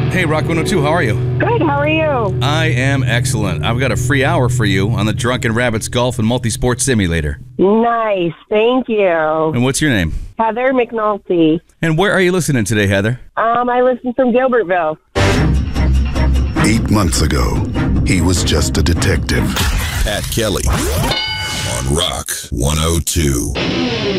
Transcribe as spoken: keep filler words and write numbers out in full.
Hey, Rock one oh two, how are you? Good, how are you? I am excellent. I've got a free hour for you on the Drunken Rabbits Golf and Multi-Sport Simulator. Nice, thank you. And what's your name? Heather McNulty. And where are you listening today, Heather? Um, I listen from Gilbertville. Eight months ago, he was just a detective. Pat Kelly on Rock one oh two.